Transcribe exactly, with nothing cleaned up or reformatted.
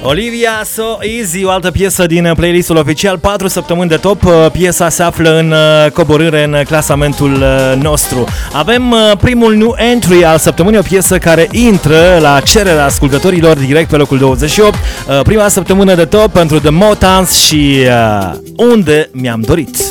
Olivia So Easy, o altă piesă din playlistul oficial, patru săptămâni de top. Piesa se află în coborâre în clasamentul nostru. Avem primul new entry al săptămânii, o piesă care intră la cererea ascultătorilor direct pe locul douăzeci și opt. Prima săptămână de top pentru The Motans și uh, Unde mi-am dorit.